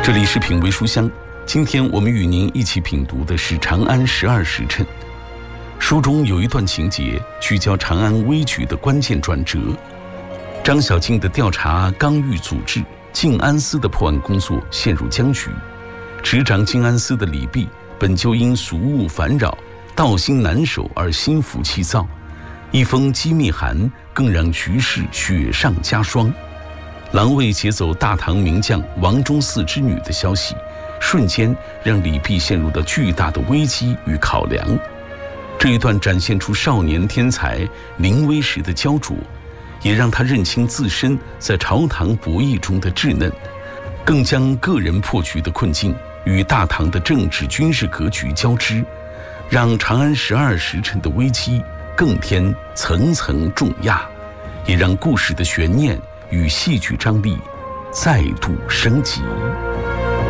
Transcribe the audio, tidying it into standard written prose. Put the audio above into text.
这里是品味书香，今天我们与您一起品读的是《长安十二时辰》。书中有一段情节聚焦长安危局的关键转折。张小敬的调查刚欲阻滞，静安司的破案工作陷入僵局。执掌静安司的李泌本就因俗务烦扰、道心难守而心浮气躁，一封机密函更让局势雪上加霜。狼卫劫走大唐名将王忠嗣之女的消息，瞬间让李泌陷入了巨大的危机与考量。这一段展现出少年天才临危时的焦灼，也让他认清自身在朝堂博弈中的稚嫩，更将个人破局的困境与大唐的政治军事格局交织，让长安十二时辰的危机更添层层重压，也让故事的悬念与戏剧张力再度升级。